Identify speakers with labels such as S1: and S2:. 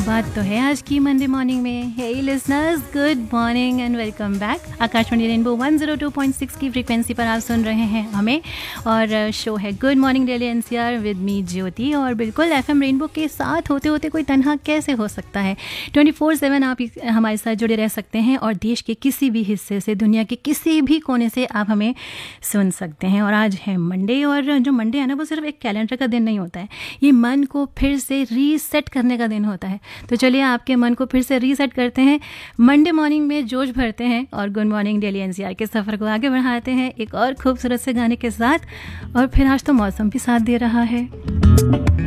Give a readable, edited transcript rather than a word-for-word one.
S1: बात तो है आज की मंडे मॉर्निंग में। हे listeners, good morning and welcome back. Akashvani rainbow 102.6 की फ्रीक्वेंसी पर आप सुन रहे हैं हमें, और शो है good morning Delhi NCR with me ज्योति। और बिल्कुल एफएम रेनबो के साथ होते होते कोई तन्हा कैसे हो सकता है। 24/7 आप हमारे साथ जुड़े रह सकते हैं और देश के किसी भी हिस्से से, दुनिया के किसी भी कोने से आप हमें सुन सकते हैं। और आज है मंडे, और जो मंडे है ना, वो सिर्फ एक कैलेंडर का दिन नहीं होता है, ये मन को फिर से रीसेट करने का दिन होता है। तो चलिए आपके मन को फिर से रीसेट करते हैं, मंडे मॉर्निंग में जोश भरते हैं और गुड मॉर्निंग दिल्ली एनसीआर के सफ़र को आगे बढ़ाते हैं एक और खूबसूरत से गाने के साथ। और फिर आज तो मौसम भी साथ दे रहा है।